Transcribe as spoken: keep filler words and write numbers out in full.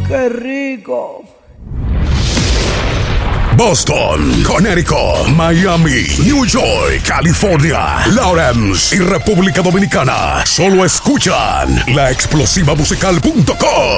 ¡Qué rico! Boston, Connecticut, Miami, New York, California, Lawrence y República Dominicana. Solo escuchan la explosiva musical punto com.